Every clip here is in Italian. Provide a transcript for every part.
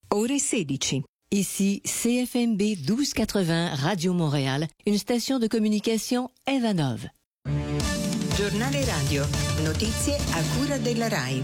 ore 16. Ici CFMB 1280 Radio Montréal, une station de communication Evanov. Giornale radio, notizie a cura della RAI.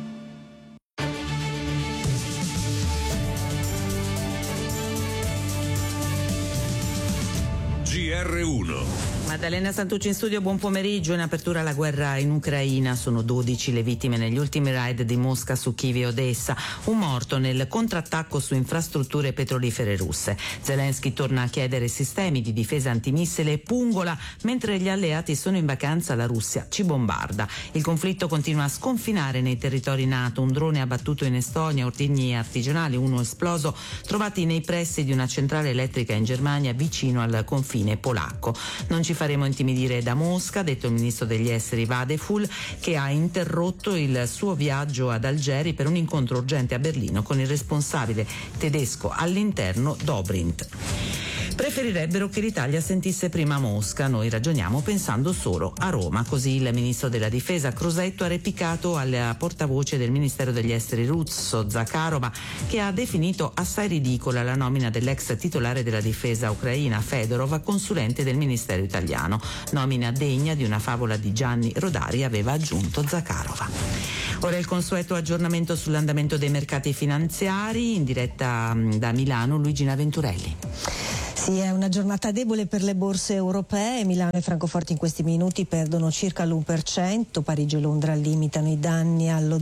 GR1. Maddalena Santucci in studio, buon pomeriggio. In apertura la guerra in Ucraina, sono 12 le vittime negli ultimi raid di Mosca su Kiev e Odessa, un morto nel contrattacco su infrastrutture petrolifere russe. Zelensky torna a chiedere sistemi di difesa antimissile e pungola, mentre gli alleati sono in vacanza la Russia ci bombarda. Il conflitto continua a sconfinare nei territori NATO, un drone abbattuto in Estonia, ordigni artigianali, uno esploso, trovati nei pressi di una centrale elettrica in Germania vicino al confine polacco. Non ci faremo intimidire da Mosca, detto il ministro degli esteri Vadeful, che ha interrotto il suo viaggio ad Algeri per un incontro urgente a Berlino con il responsabile tedesco all'interno Dobrindt. Preferirebbero che l'Italia sentisse prima Mosca, noi ragioniamo pensando solo a Roma. Così il ministro della difesa Crosetto ha replicato alla portavoce del Ministero degli Esteri russo Zakharova, che ha definito assai ridicola la nomina dell'ex titolare della difesa ucraina Fedorov a consulente del Ministero italiano. Nomina degna di una favola di Gianni Rodari, aveva aggiunto Zakharova. Ora il consueto aggiornamento sull'andamento dei mercati finanziari, in diretta da Milano Luigina Venturelli. Sì, è una giornata debole per le borse europee. Milano e Francoforte in questi minuti perdono circa l'1%, Parigi e Londra limitano i danni allo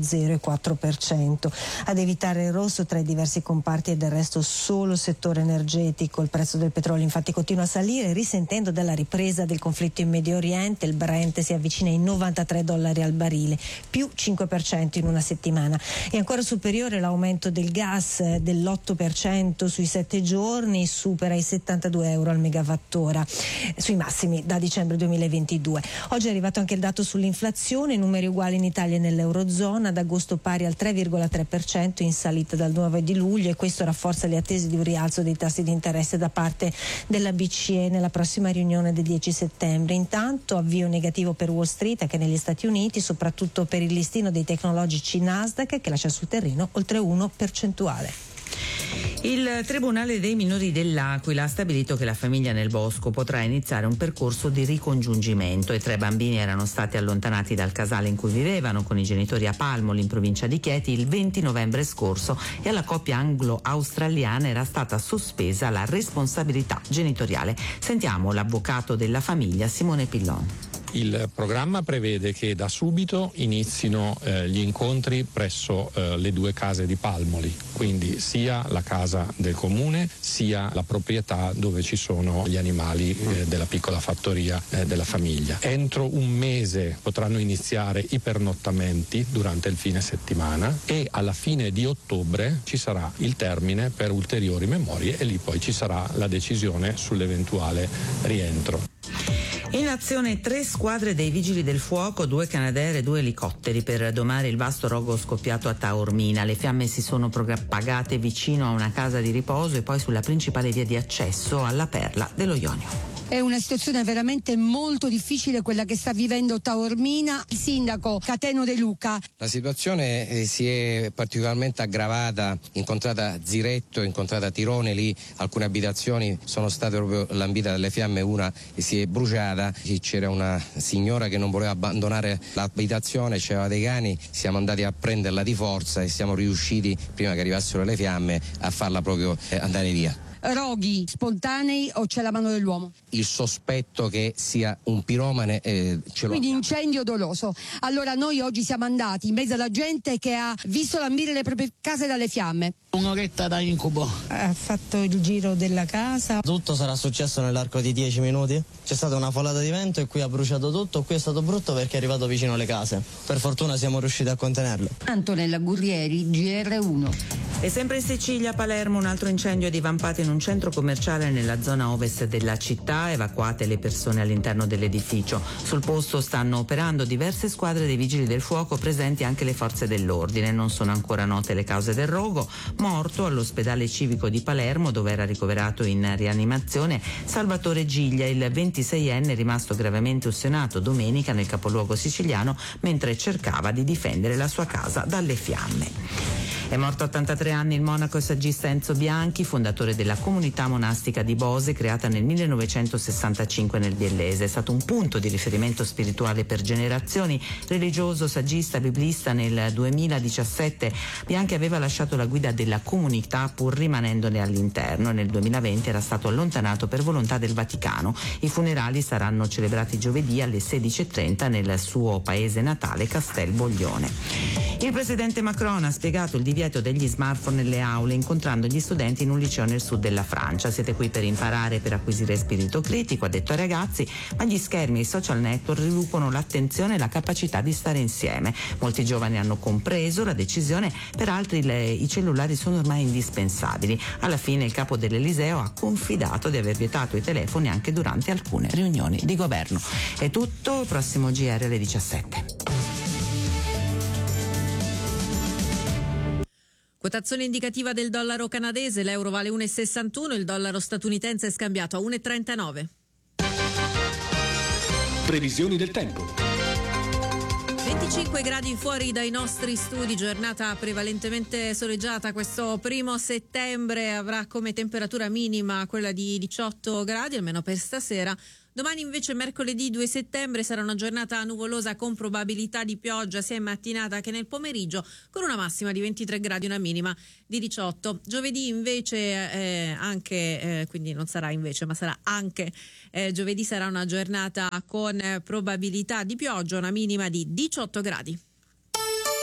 0,4%. Ad evitare il rosso tra i diversi comparti e del resto solo il settore energetico. Il prezzo del petrolio infatti continua a salire, risentendo della ripresa del conflitto in Medio Oriente. Il Brent si avvicina ai $93 al barile, più 5% in una settimana. È ancora superiore l'aumento del gas dell'8% sui 7 giorni, supera i €72 al megawattora, sui massimi da dicembre 2022. Oggi è arrivato anche il dato sull'inflazione, numeri uguali in Italia e nell'Eurozona, ad agosto pari al 3,3%, in salita dal 9 di luglio, e questo rafforza le attese di un rialzo dei tassi di interesse da parte della BCE nella prossima riunione del 10 settembre. Intanto avvio negativo per Wall Street anche negli Stati Uniti, soprattutto per il listino dei tecnologici Nasdaq, che lascia sul terreno oltre 1 percentuale. Il Tribunale dei minori dell'Aquila ha stabilito che la famiglia Nel Bosco potrà iniziare un percorso di ricongiungimento. I 3 bambini erano stati allontanati dal casale in cui vivevano con i genitori a Palmoli, in provincia di Chieti, il 20 novembre scorso, e alla coppia anglo-australiana era stata sospesa la responsabilità genitoriale. Sentiamo l'avvocato della famiglia Simone Pillon. Il programma prevede che da subito inizino gli incontri presso le 2 case di Palmoli, quindi sia la casa del comune sia la proprietà dove ci sono gli animali della piccola fattoria della famiglia. Entro un mese potranno iniziare i pernottamenti durante il fine settimana e alla fine di ottobre ci sarà il termine per ulteriori memorie e lì poi ci sarà la decisione sull'eventuale rientro. In azione 3 squadre dei Vigili del Fuoco, 2 Canadair e 2 elicotteri per domare il vasto rogo scoppiato a Taormina. Le fiamme si sono propagate vicino a una casa di riposo e poi sulla principale via di accesso alla perla dello Ionio. È una situazione veramente molto difficile quella che sta vivendo Taormina. Il sindaco Cateno De Luca. La situazione si è particolarmente aggravata, incontrata Ziretto, incontrata Tirone, lì alcune abitazioni sono state proprio lambite dalle fiamme, una si è bruciata, c'era una signora che non voleva abbandonare l'abitazione, c'erano dei cani, siamo andati a prenderla di forza e siamo riusciti, prima che arrivassero le fiamme, a farla proprio andare via. Roghi spontanei o c'è la mano dell'uomo? Il sospetto che sia un piromane ce l'ho. Quindi incendio doloso. Allora noi oggi siamo andati in mezzo alla gente che ha visto lambire le proprie case dalle fiamme. Un'oretta da incubo. Ha fatto il giro della casa. Tutto sarà successo nell'arco di 10 minuti. C'è stata una folata di vento e qui ha bruciato tutto. Qui è stato brutto perché è arrivato vicino alle case. Per fortuna siamo riusciti a contenerlo. Antonella Gurrieri, GR1. E sempre in Sicilia, a Palermo, un altro incendio è divampato in un centro commerciale nella zona ovest della città, evacuate le persone all'interno dell'edificio. Sul posto stanno operando diverse squadre dei vigili del fuoco, presenti anche le forze dell'ordine. Non sono ancora note le cause del rogo. Morto all'ospedale civico di Palermo, dove era ricoverato in rianimazione, Salvatore Giglia, il 26enne rimasto gravemente ustionato domenica nel capoluogo siciliano mentre cercava di difendere la sua casa dalle fiamme. È morto a 83 anni il monaco e saggista Enzo Bianchi, fondatore della comunità monastica di Bose, creata nel 1965 nel Biellese. È stato un punto di riferimento spirituale per generazioni. Religioso, saggista, biblista, nel 2017 Bianchi aveva lasciato la guida della comunità pur rimanendone all'interno. Nel 2020 era stato allontanato per volontà del Vaticano. I funerali saranno celebrati giovedì alle 16:30 nel suo paese natale, Castel Boglione. Il presidente Macron ha spiegato il divieto degli smartphone nelle aule incontrando gli studenti in un liceo nel sud della Francia. Siete qui per imparare e per acquisire spirito critico, ha detto ai ragazzi, ma gli schermi e i social network riducono l'attenzione e la capacità di stare insieme. Molti giovani hanno compreso la decisione, per altri i cellulari sono ormai indispensabili. Alla fine il capo dell'Eliseo ha confidato di aver vietato i telefoni anche durante alcune riunioni di governo. È tutto, il prossimo GR alle 17. Quotazione indicativa del dollaro canadese, l'euro vale 1,61, il dollaro statunitense è scambiato a 1,39. Previsioni del tempo. 25 gradi fuori dai nostri studi, giornata prevalentemente soleggiata. Questo 1 settembre avrà come temperatura minima quella di 18 gradi, almeno per stasera. Domani invece, mercoledì 2 settembre, sarà una giornata nuvolosa con probabilità di pioggia sia in mattinata che nel pomeriggio, con una massima di 23 gradi e una minima di 18. Giovedì invece quindi non sarà invece, ma sarà anche giovedì sarà una giornata con probabilità di pioggia, una minima di 18 gradi.